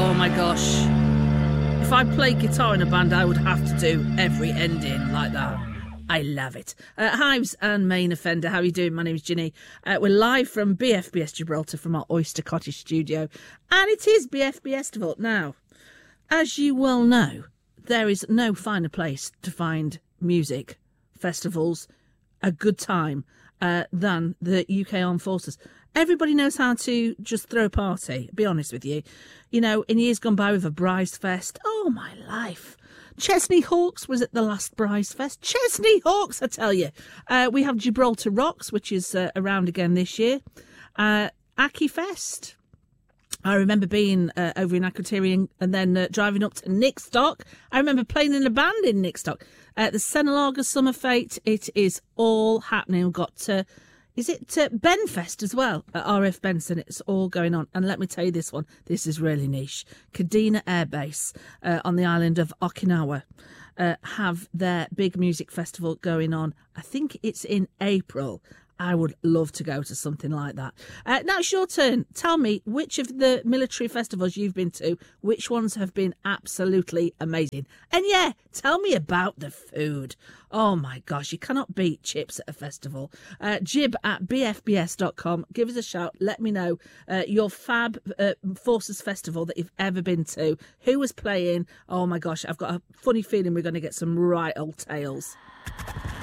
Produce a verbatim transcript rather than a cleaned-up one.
Oh my gosh. If I played guitar in a band, I would have to do every ending like that. I love it. Uh, Hives and Main Offender, how are you doing? My name is Ginny. Uh, we're live from B F B S Gibraltar from our Oyster Cottage studio. And it is B F B Festival. Now, as you well know, there is no finer place to find music, festivals, a good time uh, than the U K Armed Forces. Everybody knows how to just throw a party, be honest with you. You know, in years gone by with a Brise Fest, oh my life. Chesney Hawks was at the last Brise Fest. Chesney Hawks, I tell you. Uh, we have Gibraltar Rocks, which is uh, around again this year. Uh, Aki Fest. I remember being uh, over in Akrotiri and, and then uh, driving up to Nickstock. I remember playing in a band in Nickstock. Uh, the Senalaga Summer Fete, it is all happening. We've got... Uh, Is it uh, Benfest as well at R F Benson? It's all going on. And let me tell you this one. This is really niche. Kadena Air Base uh, on the island of Okinawa uh, have their big music festival going on. I think it's in April. I would love to go to something like that. Uh, now it's your turn. Tell me which of the military festivals you've been to, which ones have been absolutely amazing. And yeah, tell me about the food. Oh my gosh, you cannot beat chips at a festival. Uh, jib at b f b s dot com. Give us a shout. Let me know uh, your fab uh, Forces festival that you've ever been to. Who was playing? Oh my gosh, I've got a funny feeling we're going to get some right old tales.